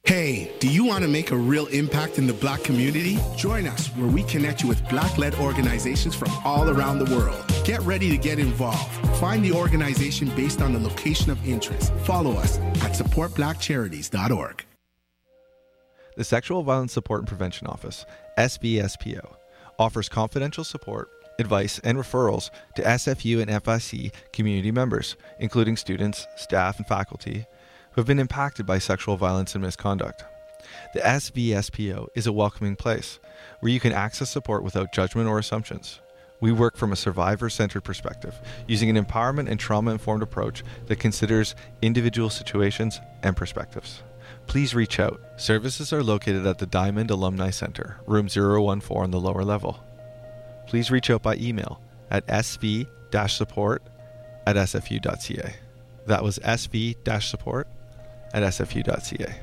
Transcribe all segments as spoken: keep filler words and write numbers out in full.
Hey, do you want to make a real impact in the Black community? Join us where we connect you with Black-led organizations from all around the world. Get ready to get involved. Find the organization based on the location of interest. Follow us at support black charities dot org. The Sexual Violence Support and Prevention Office, S V S P O, offers confidential support, advice, and referrals to S F U and F I C community members, including students, staff, and faculty who have been impacted by sexual violence and misconduct. The S V S P O is a welcoming place where you can access support without judgment or assumptions. We work from a survivor-centered perspective, using an empowerment and trauma-informed approach that considers individual situations and perspectives. Please reach out. Services are located at the Diamond Alumni Center, room zero one four on the lower level. Please reach out by email at s v dash support at s f u dot c a. That was s v dash support at s f u dot c a.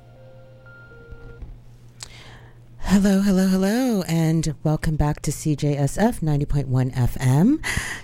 Hello, hello, hello, and welcome back to C J S F ninety point one F M.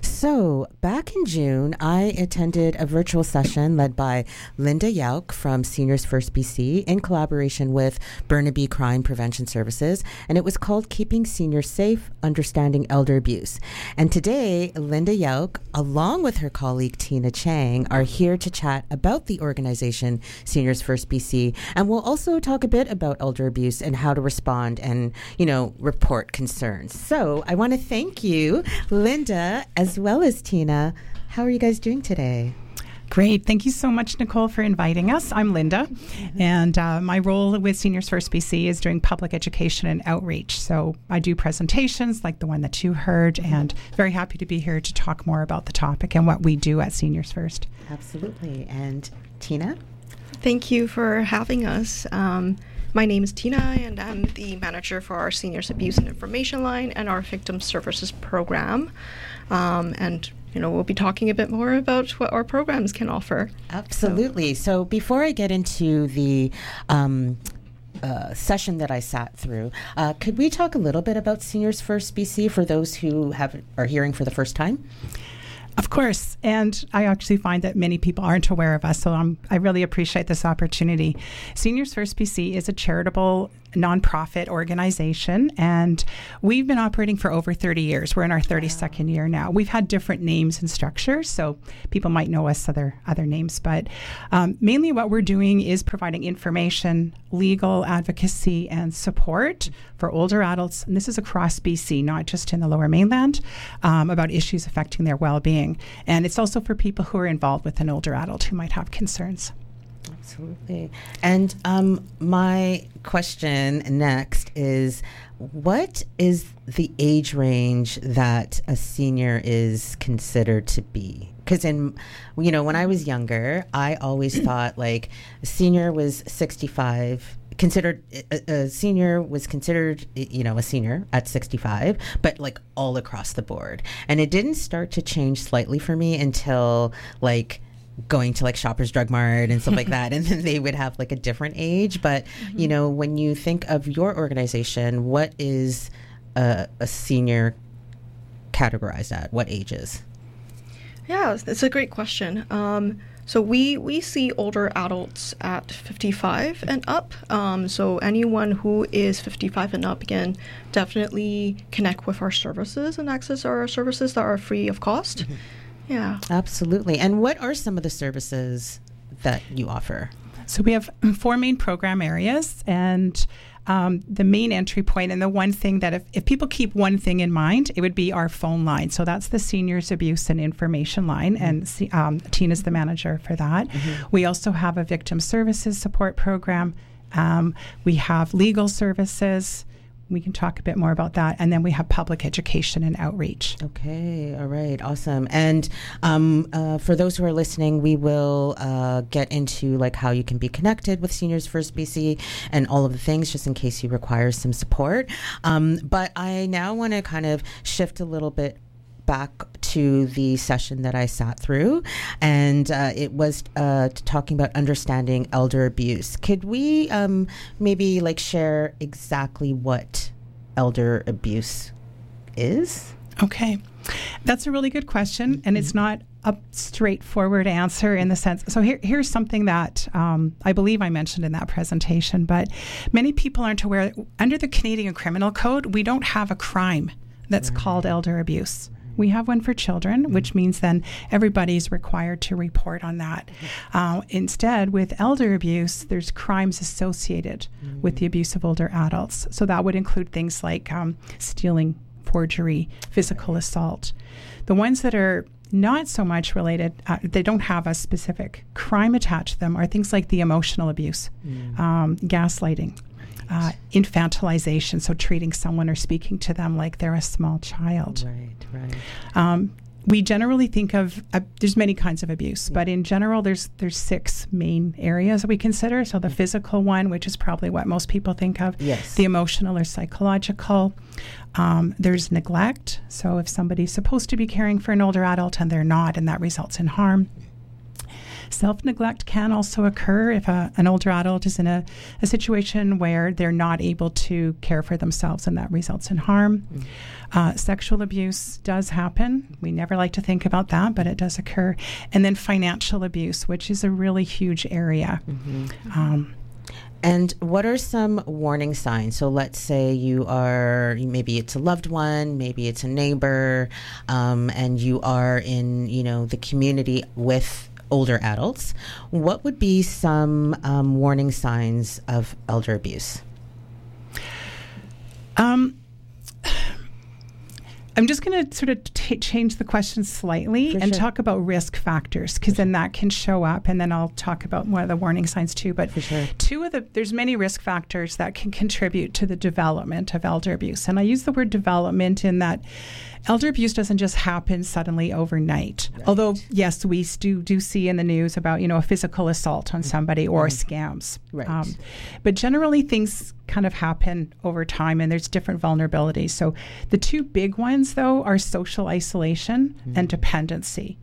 So, back in June, I attended a virtual session led by Linda Yauk from Seniors First B C in collaboration with Burnaby Crime Prevention Services, and it was called Keeping Seniors Safe, Understanding Elder Abuse. And today, Linda Yauk, along with her colleague Tina Chang, are here to chat about the organization Seniors First B C, and we'll also talk a bit about elder abuse and how to respond and, you know, report concerns. So I want to thank you, Linda, as well as Tina. How are you guys doing today? Great. Thank you so much, Nicole, for inviting us. I'm Linda, mm-hmm. and uh, my role with Seniors First B C is doing public education and outreach. So I do presentations like the one that you heard, mm-hmm. and very happy to be here to talk more about the topic and what we do at Seniors First. Absolutely. And Tina? Thank you for having us. Um, My name is Tina, and I'm the manager for our Seniors Abuse and Information Line and our Victim Services Program. Um, and, you know, we'll be talking a bit more about what our programs can offer. Absolutely. So, so before I get into the um, uh, session that I sat through, uh, could we talk a little bit about Seniors First B C for those who have are hearing for the first time? Of course, and I actually find that many people aren't aware of us, so I'm, I really appreciate this opportunity. Seniors First B C is a charitable nonprofit organization, and we've been operating for over thirty years. We're in our thirty-second year now. We've had different names and structures, so people might know us other other names, but um, mainly what we're doing is providing information, legal advocacy, and support for older adults, and this is across B C, not just in the Lower Mainland, um, about issues affecting their well-being. And it's also for people who are involved with an older adult who might have concerns. Absolutely. And um, my question next is, what is the age range that a senior is considered to be? Because in, you know, when I was younger, I always thought like a senior was sixty-five. Considered a, a senior was considered, you know, a senior at sixty-five, but like all across the board. And it didn't start to change slightly for me until like going to like Shoppers Drug Mart and stuff like that, and then they would have like a different age. But mm-hmm. you know, when you think of your organization, what is a, a senior categorized at? What ages? Yeah, it's a great question. Um, so we we see older adults at fifty-five and up. Um, so anyone who is fifty-five and up can definitely connect with our services and access our services that are free of cost. Mm-hmm. Yeah. Absolutely. And what are some of the services that you offer? So we have four main program areas, and um, the main entry point, and the one thing that if, if people keep one thing in mind, it would be our phone line. So that's the Seniors Abuse and Information Line, mm-hmm. and um, Tina's the manager for that. Mm-hmm. We also have a Victim Services Support Program. Um, we have legal services. We can talk a bit more about that. And then we have public education and outreach. Okay. All right. Awesome. And um, uh, for those who are listening, we will uh, get into like how you can be connected with Seniors First B C and all of the things, just in case you require some support. Um, but I now want to kind of shift a little bit back to the session that I sat through, and uh, it was uh, talking about understanding elder abuse. Could we um, maybe like share exactly what elder abuse is? Okay. That's a really good question, and it's not a straightforward answer in the sense. So here, here's something that um, I believe I mentioned in that presentation, but many people aren't aware that under the Canadian Criminal Code, we don't have a crime that's right. called elder abuse. We have one for children, mm-hmm. which means then everybody's required to report on that. Mm-hmm. Uh, instead, with elder abuse, there's crimes associated mm-hmm. with the abuse of older adults. So that would include things like um, stealing, forgery, physical assault. The ones that are not so much related, uh, they don't have a specific crime attached to them, are things like the emotional abuse, mm. um, gaslighting, uh, infantilization, so treating someone or speaking to them like they're a small child. Right, right. Um, we generally think of, uh, there's many kinds of abuse, yeah. but in general, there's there's six main areas that we consider. So the yeah. physical one, which is probably what most people think of, yes. the emotional or psychological. Um, there's neglect. So if somebody's supposed to be caring for an older adult and they're not, and that results in harm. Self-neglect can also occur if a, an older adult is in a, a situation where they're not able to care for themselves, and that results in harm. Mm. Uh, sexual abuse does happen. We never like to think about that, but it does occur. And then financial abuse, which is a really huge area. Mm-hmm. Um, And what are some warning signs? So let's say you are, maybe it's a loved one, maybe it's a neighbor, um, and you are in, you know, the community with older adults. What would be some um, warning signs of elder abuse? Um, I'm just going to sort of t- change the question slightly For and sure. talk about risk factors, because then that can show up, and then I'll talk about one of the warning signs too. But For sure. two of the, there's many risk factors that can contribute to the development of elder abuse. And I use the word development in that elder abuse doesn't just happen suddenly overnight. Right. Although, yes, we do, do see in the news about, you know, a physical assault on somebody or Mm-hmm. scams. Right. Um, but generally things kind of happen over time, and there's different vulnerabilities. So the two big ones, though, are social isolation Mm-hmm. and dependency.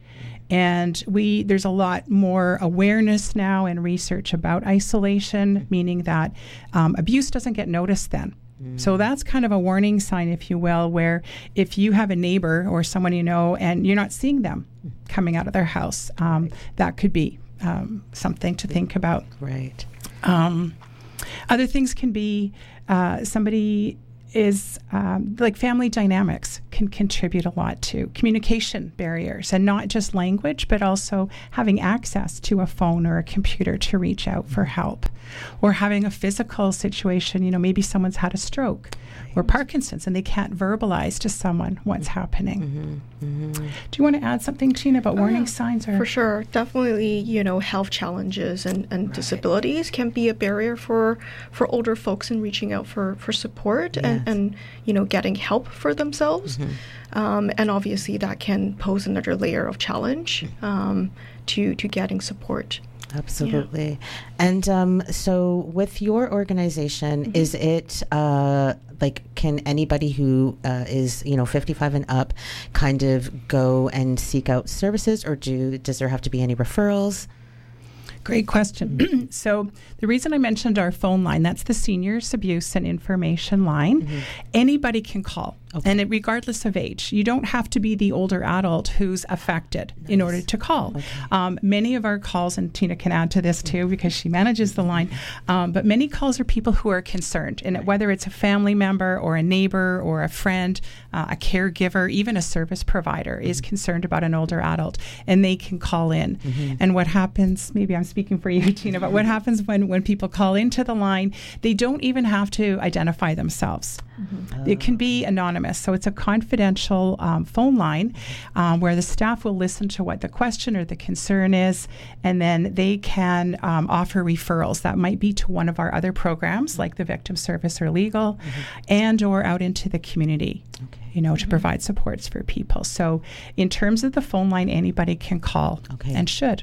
And we there's a lot more awareness now and research about isolation, meaning that um, abuse doesn't get noticed then. So that's kind of a warning sign, if you will, where if you have a neighbor or someone you know and you're not seeing them coming out of their house, um, Right. that could be um, something to think about. Right. Um, other things can be uh, somebody is um, like family dynamics can contribute a lot to communication barriers, and not just language, but also having access to a phone or a computer to reach out for help, or having a physical situation. You know, maybe someone's had a stroke or Parkinson's and they can't verbalize to someone what's happening. Mm-hmm. Mm-hmm. Do you want to add something, Gina, about Oh, warning yeah. signs? Or For sure. Definitely, you know, health challenges and, and Right. disabilities can be a barrier for, for older folks in reaching out for, for support Yes. and, and, you know, getting help for themselves. Mm-hmm. Um, and obviously that can pose another layer of challenge um, to, to getting support. Absolutely. And um, so with your organization, Mm-hmm. is it uh, like, can anybody who uh, is, you know, fifty-five and up kind of go and seek out services, or do does there have to be any referrals? Great question. So the reason I mentioned our phone line, that's the Seniors Abuse and Information line. Mm-hmm. Anybody can call, Okay. and it, regardless of age. You don't have to be the older adult who's affected Nice. in order to call. Okay. Um, many of our calls, and Tina can add to this too because she manages the line, um, but many calls are people who are concerned, and whether it's a family member or a neighbor or a friend, uh, a caregiver, even a service provider Mm-hmm. is concerned about an older adult, and they can call in. Mm-hmm. And what happens, maybe I'm speaking for you, Tina, but what happens when, when people call into the line, they don't even have to identify themselves. Oh. It can be anonymous. So it's a confidential um, phone line um, where the staff will listen to what the question or the concern is, and then they can um, offer referrals. That might be to one of our other programs like the Victim Service or Legal, Mm-hmm. and or out into the community, Okay. you know, to provide supports for people. So in terms of the phone line, anybody can call Okay. and should.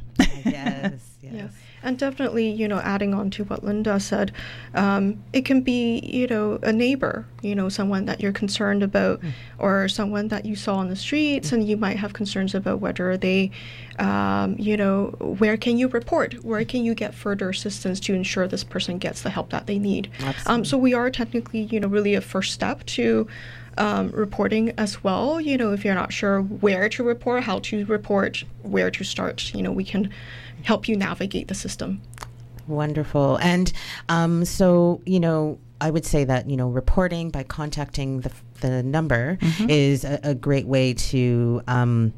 Yes. Yes. Yeah. And definitely, you know, adding on to what Linda said, um, it can be, you know, a neighbor, you know, someone that you're concerned about, Mm. or someone that you saw on the streets, and you might have concerns about whether they, um, you know, where can you report? Where can you get further assistance to ensure this person gets the help that they need? Um, Absolutely. so we are technically, you know, really a first step to um, reporting as well. You know, if you're not sure where to report, how to report, where to start, you know, we can help you navigate the system. Wonderful. And um, so, you know, I would say that, you know, reporting by contacting the, the number mm-hmm. is a, a great way to um,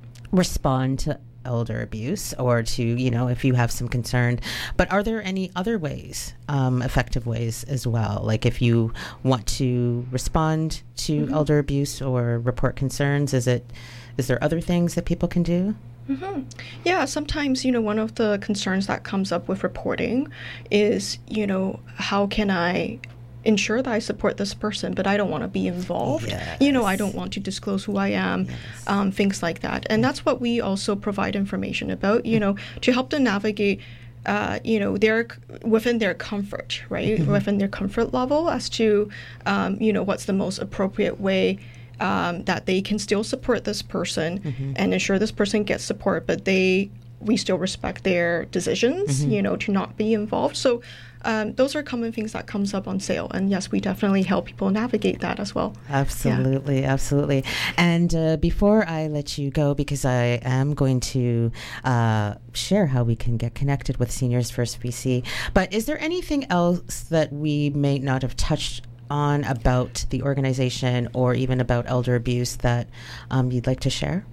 respond to elder abuse, or to, you know, if you have some concern. But are there any other ways, um, effective ways as well? Like if you want to respond to mm-hmm. elder abuse or report concerns, is it, is there other things that people can do? Mm-hmm. Yeah, sometimes, you know, one of the concerns that comes up with reporting is, you know, how can I ensure that I support this person, but I don't want to be involved. Yes. You know, I don't want to disclose who I am, yes. um, things like that. And that's what we also provide information about, you know, to help them navigate, uh, you know, their within their comfort, right? Mm-hmm. Within their comfort level as to, um, you know, what's the most appropriate way um, that they can still support this person mm-hmm. and ensure this person gets support, but they we still respect their decisions, mm-hmm. you know, to not be involved. So um, those are common things that comes up on sale. And yes, we definitely help people navigate that as well. Absolutely, yeah. absolutely. And uh, before I let you go, because I am going to uh, share how we can get connected with Seniors First B C, but is there anything else that we may not have touched on about the organization or even about elder abuse that um, you'd like to share?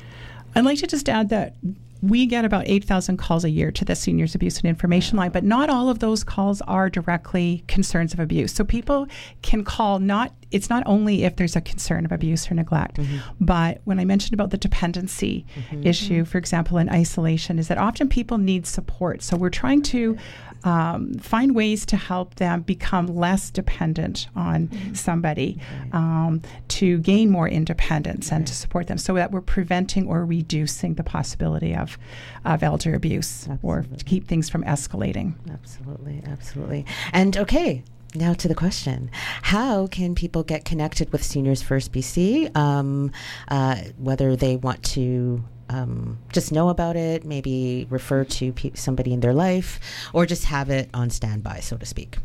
I'd like to just add that we get about eight thousand calls a year to the Seniors Abuse and Information Line, but not all of those calls are directly concerns of abuse. So people can call, not it's not only if there's a concern of abuse or neglect, mm-hmm. but when I mentioned about the dependency mm-hmm. issue, for example, in isolation, is that often people need support. So we're trying to um, find ways to help them become less dependent on mm-hmm. somebody, right. um, to gain more independence right. and to support them, so that we're preventing or reducing the possibility of, of elder abuse absolutely. Or to keep things from escalating. Absolutely, absolutely. And okay, now to the question. How can people get connected with Seniors First B C, um, uh, whether they want to um, just know about it, maybe refer to pe- somebody in their life, or just have it on standby, so to speak?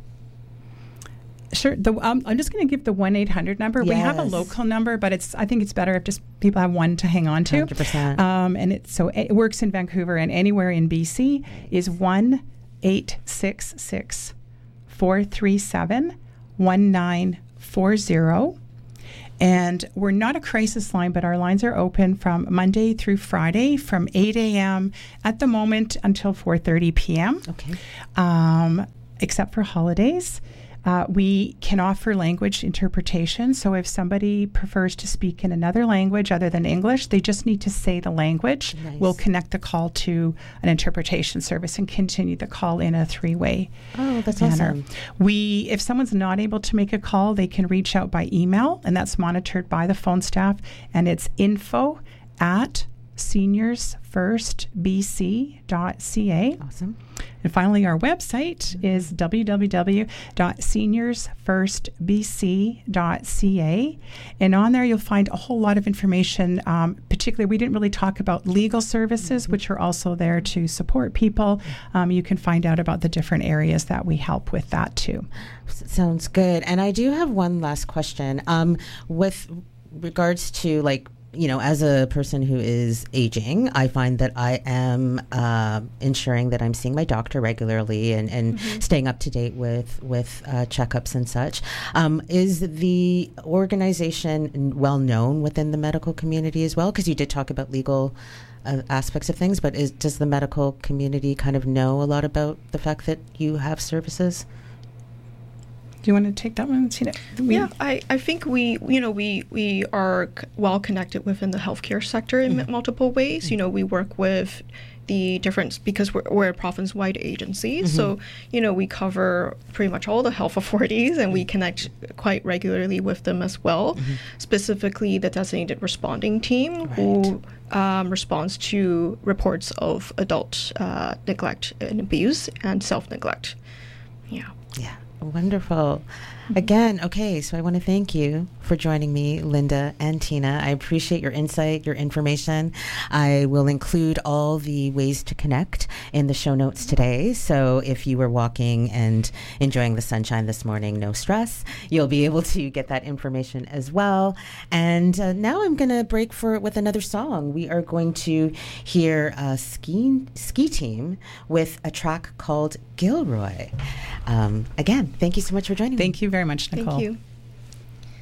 Sure. The, um, I'm just going to give the one eight hundred number. Yes. We have a local number, but it's I think it's better if just people have one to hang on to. one hundred percent. Um, and it, so it works in Vancouver and anywhere in B C is one eight six six four three seven one nine four zero. And we're not a crisis line, but our lines are open from Monday through Friday from eight a.m. at the moment until four thirty p.m. Okay. Um, except for holidays. Uh, we can offer language interpretation. So if somebody prefers to speak in another language other than English, they just need to say the language. Nice. We'll connect the call to an interpretation service and continue the call in a three-way Oh, that's manner. awesome. We, if someone's not able to make a call, they can reach out by email, and that's monitored by the phone staff, and it's info at seniors first b c dot c a. Awesome. And finally, our website is w w w dot seniors first b c dot c a. And on there, you'll find a whole lot of information. Um, particularly, we didn't really talk about legal services, mm-hmm. which are also there to support people. Um, you can find out about the different areas that we help with that, too. Sounds good. And I do have one last question. Um, with regards to, like, you know, as a person who is aging, I find that I am uh, ensuring that I'm seeing my doctor regularly and, and mm-hmm. staying up to date with, with uh, checkups and such. Um, is the organization well known within the medical community as well? Because you did talk about legal uh, aspects of things, but is, does the medical community kind of know a lot about the fact that you have services? Do you want to take that one, Tina? We yeah, I, I think we, you know, we, we are c- well connected within the healthcare sector in mm-hmm. m- multiple ways. Mm-hmm. You know, we work with the different, because we're, we're a province-wide agency, mm-hmm. so, you know, we cover pretty much all the health authorities, and mm-hmm. we connect quite regularly with them as well, mm-hmm. specifically the designated responding team, right. who um, responds to reports of adult uh, neglect and abuse and self-neglect. Yeah. Yeah. Wonderful. Again, okay, so I want to thank you for joining me, Linda and Tina. I appreciate your insight, your information. I will include all the ways to connect in the show notes today. So if you were walking and enjoying the sunshine this morning, no stress. You'll be able to get that information as well. And uh, now I'm going to break for with another song. We are going to hear a ski, ski team with a track called Gilroy. Um, again, thank you so much for joining me. Thank you very much, Nicole. Thank you.